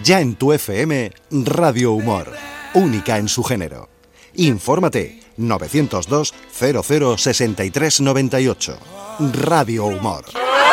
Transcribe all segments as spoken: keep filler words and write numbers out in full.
Ya en tu F M, Radio Humor, única en su género. Infórmate novecientos dos cero cero sesenta y tres noventa y ocho. Radio Humor.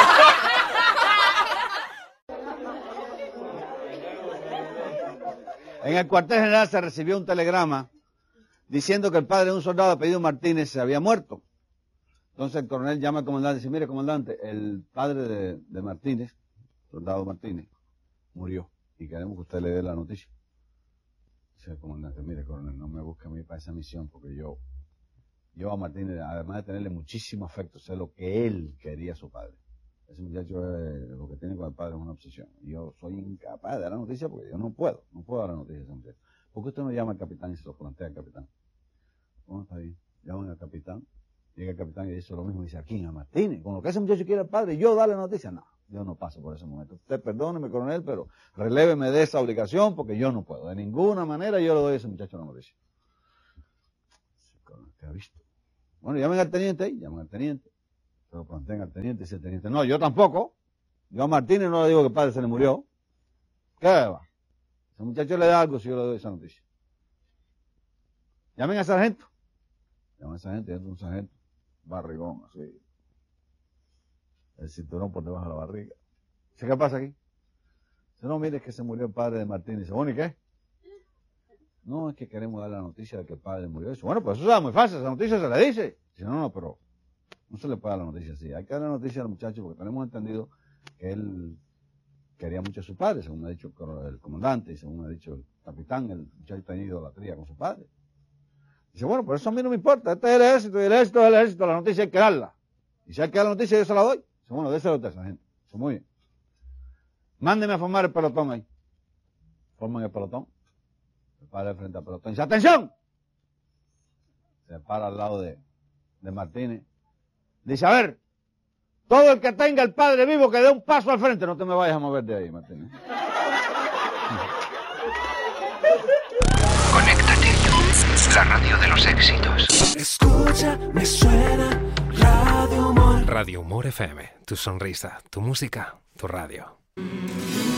En el cuartel general se recibió un telegrama diciendo que el padre de un soldado apellido Martínez se había muerto. Entonces el coronel llama al comandante y dice, mire comandante, el padre de, de Martínez, soldado Martínez, murió y queremos que usted le dé la noticia. Dice el comandante, mire coronel, no me busque a mí para esa misión porque yo, yo a Martínez, además de tenerle muchísimo afecto, sé lo que él quería a su padre. Ese muchacho es, lo que tiene con el padre es una obsesión. Y yo soy incapaz de dar la noticia porque yo no puedo, no puedo dar la noticia a ese muchacho. ¿Por qué usted no llama al capitán y se lo plantea al capitán? ¿Cómo está bien? Llaman al capitán, llega el capitán y dice lo mismo, dice, ¿a quién? A Martínez, con lo que ese muchacho quiere al padre, yo darle la noticia. No, yo no paso por ese momento. Usted perdóneme, coronel, pero reléveme de esa obligación porque yo no puedo. De ninguna manera yo le doy a ese muchacho la noticia. Coronel, ¿qué ha visto? Bueno, llamen al teniente ahí, llamen al teniente. Se lo plantean al teniente y dice el teniente, no, yo tampoco. Yo a Martínez no le digo que el padre se le murió. ¿Qué va? Ese muchacho le da algo si yo le doy esa noticia. Llamen al sargento. Llamen al sargento y entra un sargento. Barrigón, así. El cinturón por debajo de la barriga. Dice, ¿qué pasa aquí? Dice, no, mire, es que se murió el padre de Martínez. Dice, bueno, ¿y qué? No, es que queremos dar la noticia de que el padre murió. Dice, bueno, pues eso es muy fácil, esa noticia se le dice. Dice, no, no, pero no se le puede dar la noticia así. Hay que dar la noticia al muchacho porque tenemos entendido que él quería mucho a su padre, según ha dicho el comandante y según ha dicho el capitán, el muchacho tenía idolatría con su padre. Dice, bueno, por eso a mí no me importa, este es el ejército y el ejército es el ejército, la noticia hay que darla. Y si hay que dar la noticia yo se la doy. Dice, bueno, désela a usted, esa gente. Dice, muy bien. Mándeme a formar el pelotón ahí. Forman el pelotón. Se para frente al pelotón. Dice, ¡atención! Se para al lado de, de Martínez. Dice, a ver, todo el que tenga el padre vivo que dé un paso al frente. No te me vayas a mover de ahí, Martínez. Conéctate. La radio de los éxitos. Escucha, me suena Radio Humor. Radio Humor F M. Tu sonrisa, tu música, tu radio.